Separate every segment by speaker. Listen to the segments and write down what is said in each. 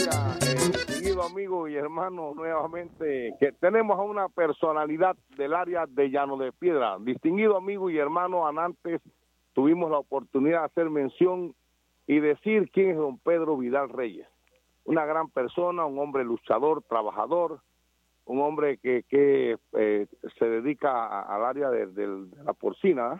Speaker 1: Distinguido amigo y hermano, nuevamente que tenemos a una personalidad del área de Llano de Piedra. Distinguido amigo y hermano, antes tuvimos la oportunidad de hacer mención y decir quién es don Pedro Vidal Reyes. Una gran persona, un hombre luchador, trabajador, un hombre que se dedica al área de la porcina,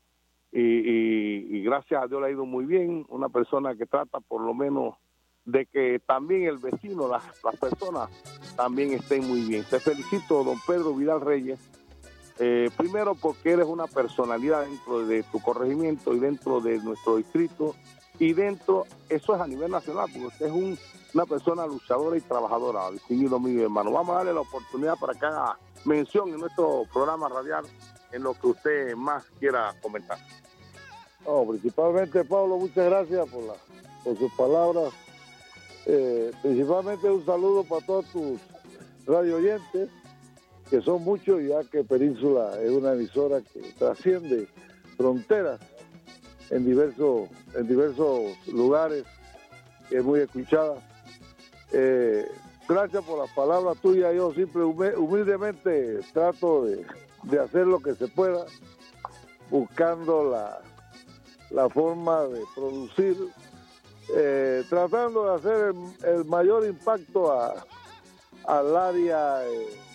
Speaker 1: y gracias a Dios le ha ido muy bien. Una persona que trata por lo menos de que también el vecino, las personas también estén muy bien. Te felicito, don Pedro Vidal Reyes, primero porque eres una personalidad dentro de tu corregimiento y dentro de nuestro distrito, y dentro, eso es a nivel nacional, porque usted es una persona luchadora y trabajadora, distinguido amigo y hermano. Vamos a darle la oportunidad para que haga mención en nuestro programa radial en lo que usted más quiera comentar.
Speaker 2: Principalmente, Pablo, muchas gracias por sus palabras. Principalmente un saludo para todos tus radio oyentes, que son muchos, ya que Península es una emisora que trasciende fronteras en diversos lugares, que es muy escuchada. Gracias por las palabras tuyas. Yo siempre humildemente trato de hacer lo que se pueda, buscando la forma de producir, tratando de hacer el mayor impacto al área